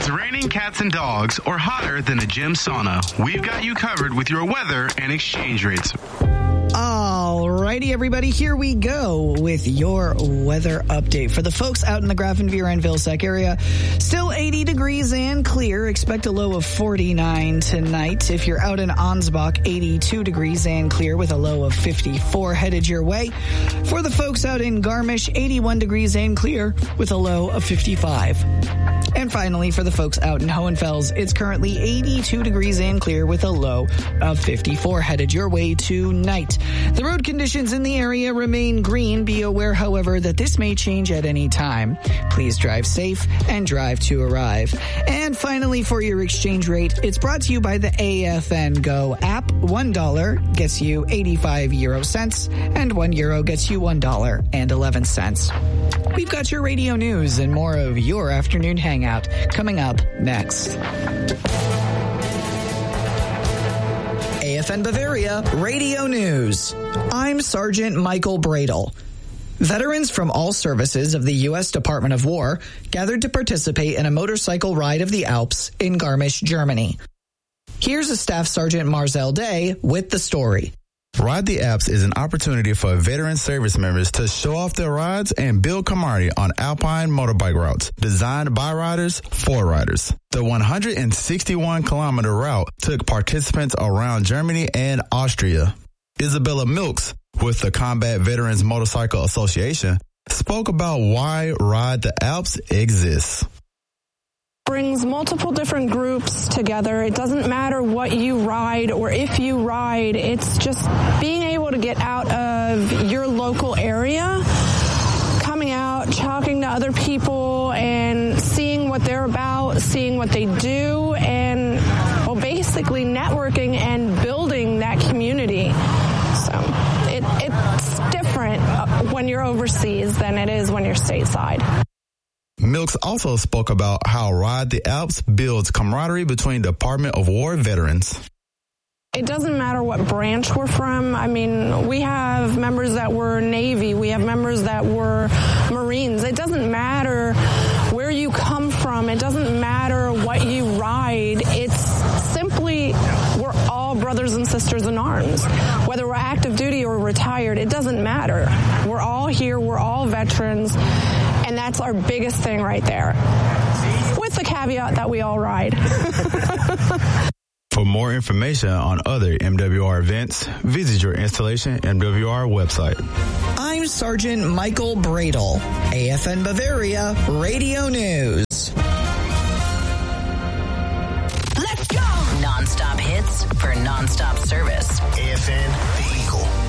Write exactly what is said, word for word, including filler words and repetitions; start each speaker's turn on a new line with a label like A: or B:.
A: raining cats and dogs, or hotter than a gym sauna, we've got you covered with your weather and exchange rates.
B: Alrighty, everybody, here we go with your weather update. For the folks out in the Grafenwehr and Vilseck area, still eighty degrees and clear. Expect a low of forty-nine tonight. If you're out in Ansbach, eighty-two degrees and clear with a low of fifty-four headed your way. For the folks out in Garmisch, eighty-one degrees and clear with a low of fifty-five. And finally, for the folks out in Hohenfels, it's currently eighty-two degrees and clear with a low of fifty-four headed your way tonight. The road conditions in the area remain green. Be aware, however, that this may change at any time. Please drive safe and drive to arrive. And finally, for your exchange rate, it's brought to you by the A F N Go app. One dollar gets you eighty-five euro cents, and one euro gets you one dollar and eleven cents. We've got your radio news and more of your afternoon hangout coming up next. A F N Bavaria Radio News. I'm Sergeant Michael Bradle. Veterans from all services of the U S Department of War gathered to participate in a motorcycle ride of the Alps in Garmisch, Germany. Here's a Staff Sergeant Marzel Day with the story.
C: Ride the Alps is an opportunity for veteran service members to show off their rides and build camaraderie on alpine motorbike routes designed by riders for riders. The one hundred sixty-one kilometer route took participants around Germany and Austria. Isabella Milks, with the Combat Veterans Motorcycle Association, spoke about why Ride the Alps exists.
D: Brings multiple different groups together. It doesn't matter what you ride or if you ride. It's just being able to get out of your local area, coming out, talking to other people and seeing what they're about, seeing what they do, and well, basically networking and building that community. So it, it's different when you're overseas than it is when you're stateside.
C: Milks also spoke about how Ride the Alps builds camaraderie between Department of War veterans.
D: It doesn't matter what branch we're from. I mean, we have members that were Navy. We have members that were Marines. It doesn't matter where you come from. It doesn't matter what you ride. It's simply we're all brothers and sisters in arms. Whether we're active duty or retired, it doesn't matter. We're all here. We're all veterans. And that's our biggest thing right there. With the caveat that we all ride.
C: For more information on other M W R events, visit your installation M W R website.
B: I'm Sergeant Michael Bradle, A F N Bavaria Radio News.
E: Let's go! Non-stop hits for non-stop service.
F: A F N